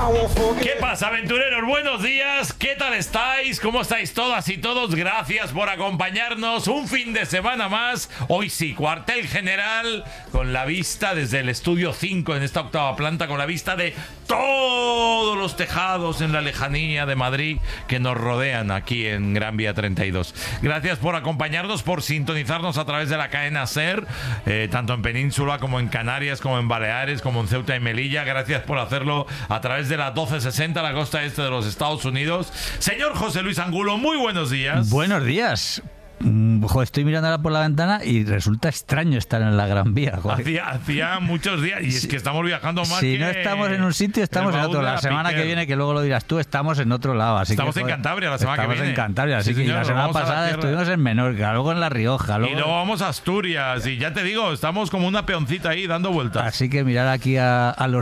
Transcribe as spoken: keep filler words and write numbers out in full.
¿Qué pasa, aventureros? Buenos días, ¿qué tal estáis? ¿Cómo estáis todas y todos? Gracias por acompañarnos un fin de semana más. Hoy sí, cuartel general, con la vista desde el estudio cinco en esta octava planta, con la vista de todos los tejados en la lejanía de Madrid que nos rodean aquí en Gran Vía treinta y dos. Gracias por acompañarnos, por sintonizarnos a través de la cadena SER, eh, tanto en Península como en Canarias, como en Baleares, como en Ceuta y Melilla. Gracias por hacerlo a través de la doce sesenta, la costa este de los Estados Unidos. Señor José Luis Angulo, muy buenos días. Buenos días. Mm, joder, estoy mirando ahora por la ventana y resulta extraño estar en la Gran Vía. Hacía, hacía muchos días y es que estamos viajando más. Si que no estamos en un sitio, estamos en otro. La, la semana Piquer. que viene, que luego lo dirás tú, estamos en otro lado. Así estamos que, en Cantabria la semana que viene. Estamos en Cantabria, así sí, que señor, la semana pasada la estuvimos en Menorca, luego en La Rioja. Luego... Y luego vamos a Asturias y ya te digo, estamos como una peoncita ahí dando vueltas. Así que mirar aquí a, a los